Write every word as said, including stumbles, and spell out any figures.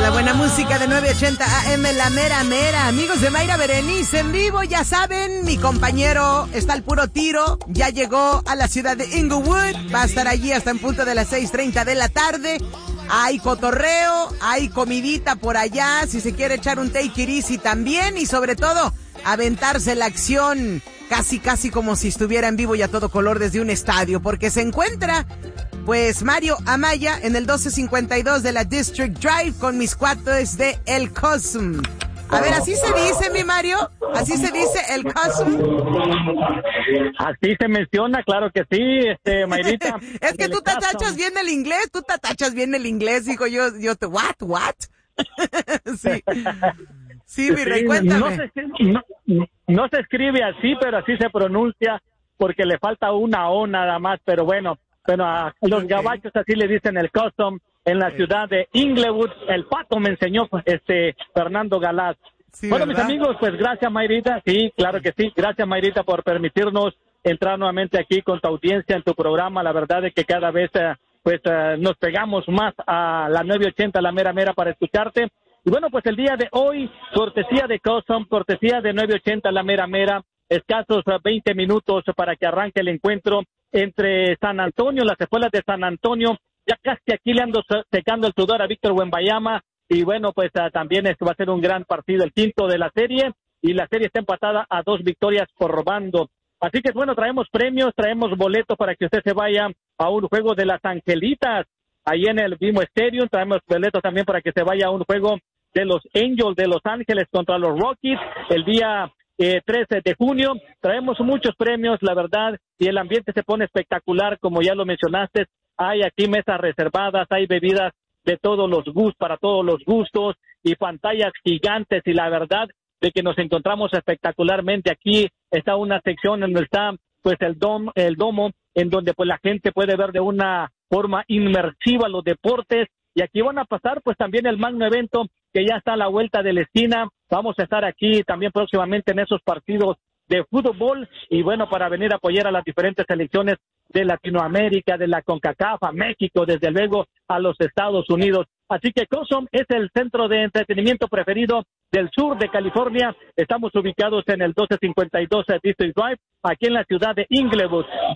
la buena música de nueve ochenta A M, la mera mera. Amigos de Mayra Berenice en vivo, ya saben, mi compañero está al puro tiro, ya llegó a la ciudad de Inglewood, va a estar allí hasta en punto de las seis treinta de la tarde. Hay cotorreo, hay comidita por allá, si se quiere echar un take it easy también, y sobre todo, aventarse la acción casi casi como si estuviera en vivo y a todo color desde un estadio, porque se encuentra pues Mario Amaya en el doce cincuenta y dos de la District Drive con mis cuates de El Cosm. A ver, ¿así se dice, mi Mario? ¿Así se dice El Cosm? Así se menciona, claro que sí, este, Mayrita. Es que tú te tachas bien el inglés, tú te tachas bien el inglés, hijo, yo, yo te, what, what? Sí. Sí, mi rey, cuéntame. No se, no, no se escribe así, pero así se pronuncia, porque le falta una O nada más, pero bueno, bueno, a los okay. Gabachos así le dicen El Custom en la okay. ciudad de Inglewood. El pato me enseñó este Fernando Galaz. Sí, bueno, ¿verdad? Mis amigos, pues gracias, Mayrita. Sí, claro que sí. Gracias, Mayrita, por permitirnos entrar nuevamente aquí con tu audiencia en tu programa. La verdad es que cada vez uh, pues uh, nos pegamos más a la nueve ochenta, la mera mera, para escucharte. Y bueno, pues el día de hoy, cortesía de Custom, cortesía de nueve ochenta, la mera mera, escasos veinte minutos para que arranque el encuentro entre San Antonio, las escuelas de San Antonio. Ya casi aquí le ando secando el sudor a Víctor Wembanyama, y bueno, pues uh, también esto va a ser un gran partido, el quinto de la serie, y la serie está empatada a dos victorias por bando. Así que bueno, traemos premios, traemos boletos para que usted se vaya a un juego de las Angelitas, ahí en el mismo Stadium. Traemos boletos también para que se vaya a un juego de los Angels de Los Ángeles contra los Rockies el día eh, trece de junio. Traemos muchos premios, la verdad, y el ambiente se pone espectacular, como ya lo mencionaste. Hay aquí mesas reservadas, hay bebidas de todos los gustos, para todos los gustos, y pantallas gigantes, y la verdad de que nos encontramos espectacularmente. Aquí está una sección en donde está pues el dom, el domo, en donde pues la gente puede ver de una forma inmersiva los deportes. Y aquí van a pasar pues también el magno evento que ya está a la vuelta de la esquina. Vamos a estar aquí también próximamente en esos partidos de fútbol, y bueno, para venir a apoyar a las diferentes selecciones de Latinoamérica, de la CONCACAF, a México, desde luego a los Estados Unidos. Así que Custom es el centro de entretenimiento preferido del sur de California. Estamos ubicados en el doce cincuenta y dos District Drive, aquí en la ciudad de Inglewood.